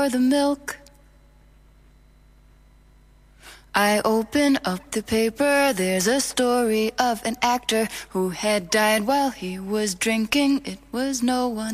the milk. I open up the paper, there's a story of an actor who had died while he was drinking. It was no one